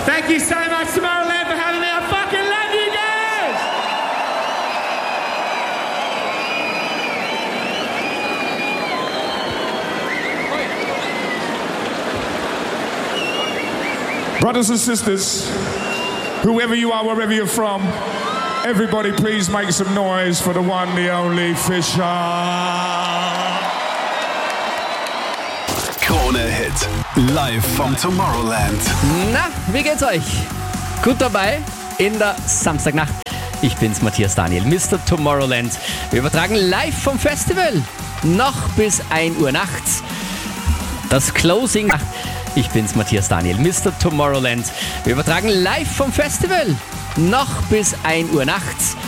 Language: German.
Thank you so much, Tomorrowland, for having me. I fucking love you guys! Brothers and sisters, whoever you are, wherever you're from, everybody please make some noise for the one, the only Fisher. Krone Hit, live vom Tomorrowland. Na, wie geht's euch? Gut dabei in der Samstagnacht. Ich bin's, Matthias Daniel, Mr. Tomorrowland. Wir übertragen live vom Festival. Noch bis 1 Uhr nachts. Das Closing. Ich bin's, Matthias Daniel, Mr. Tomorrowland. Wir übertragen live vom Festival. Noch bis 1 Uhr nachts.